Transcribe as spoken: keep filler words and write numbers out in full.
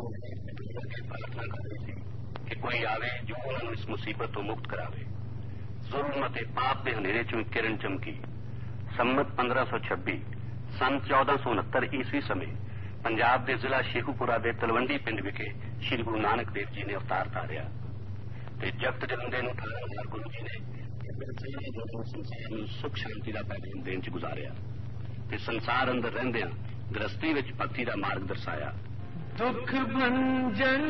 प्रार्थना कर रहे थे कि कोई आवे जो उन्होंने इस मुसीबत तो मुक्त करावे। जुल्म ते पाप के हनेरे चों किरण चमकी। संमत पंद्रह सौ छब्बी सन चौदह सौ उनहत्तर ईस्वी समय पंजाब के जिला शेखूपुरा के तलवंडी पिंड विखे श्री गुरु नानक देव जी ने अवतार धारिया ते जगत जलंदे नूं अठारह हजार गुरु जी ने संसार नूं सुख शांति का पैगाम देण च गुजारिया ते संसार अंदर रहिंदियां गृहस्थी विच भगती का मार्ग दर्शाया। दुख भंजन